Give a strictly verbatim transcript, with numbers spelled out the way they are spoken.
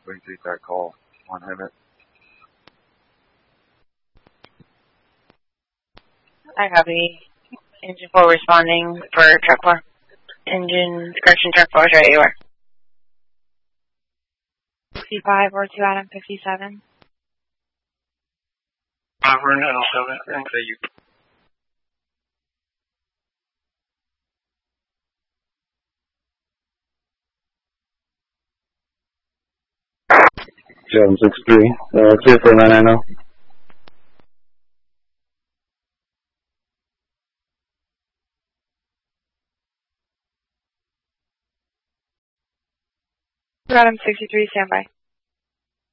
Please take that call. One minute. I copy. Engine four responding for truck four. Engine, correction, truck four, right, you are. sixty-five or two Adam fifty-seven. Over nine oh seven, thanks. Thank you. seven six three, uh, clear for nine nine zero. two Adam sixty-three, standby.